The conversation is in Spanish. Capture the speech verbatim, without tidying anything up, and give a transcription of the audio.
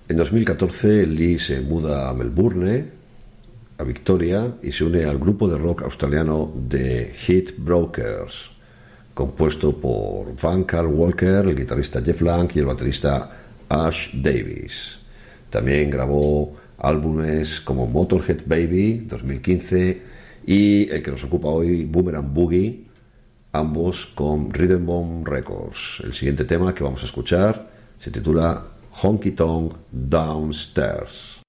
En dos mil catorce Lee se muda a Melbourne, a Victoria, y se une al grupo de rock australiano The Heatbrokers, compuesto por Van Carl Walker, el guitarrista Jeff Lang y el baterista Ash Davis. También grabó álbumes como Motorhead Baby dos mil quince y el que nos ocupa hoy, Boomerang Boogie, ambos con Rhythm Bomb Records. El siguiente tema que vamos a escuchar se titula Honky Tonk Downstairs.